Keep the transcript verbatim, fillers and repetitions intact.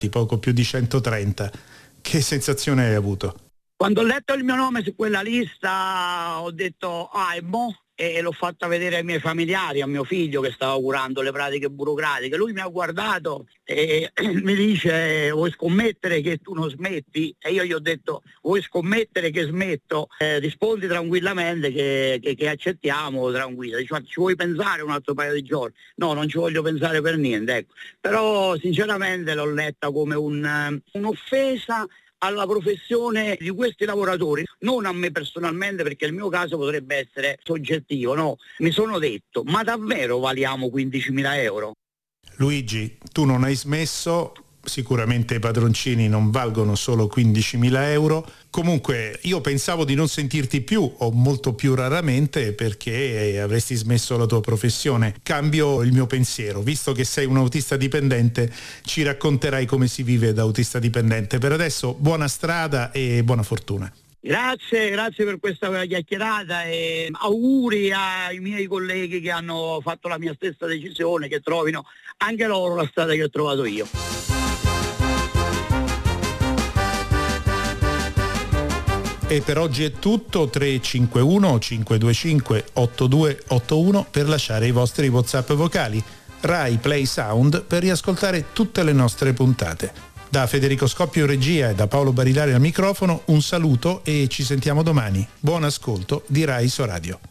di poco più di centotrenta. Che sensazione hai avuto? Quando ho letto il mio nome su quella lista ho detto ah e mo? E l'ho fatta vedere ai miei familiari, a mio figlio che stava curando le pratiche burocratiche. Lui mi ha guardato e mi dice vuoi scommettere che tu non smetti? E io gli ho detto vuoi scommettere che smetto? Eh, rispondi tranquillamente che, che, che accettiamo, tranquilla. Dice, ci vuoi pensare un altro paio di giorni? No, non ci voglio pensare per niente, ecco. Però sinceramente l'ho letta come un, un'offesa alla professione di questi lavoratori, non a me personalmente, perché il mio caso potrebbe essere soggettivo, no? Mi sono detto, ma davvero valiamo quindicimila euro? Luigi, tu non hai smesso, sicuramente i padroncini non valgono solo quindicimila euro. Comunque io pensavo di non sentirti più o molto più raramente perché avresti smesso la tua professione. Cambio il mio pensiero, visto che sei un autista dipendente ci racconterai come si vive da autista dipendente. Per adesso buona strada e buona fortuna. Grazie, grazie per questa chiacchierata e auguri ai miei colleghi che hanno fatto la mia stessa decisione, che trovino anche loro la strada che ho trovato io. E per oggi è tutto. Tre cinque uno cinque due cinque otto due otto uno per lasciare i vostri WhatsApp vocali. Rai Play Sound per riascoltare tutte le nostre puntate. Da Federico Scoppio in regia e da Paolo Barilari al microfono un saluto e ci sentiamo domani. Buon ascolto di Rai So Radio.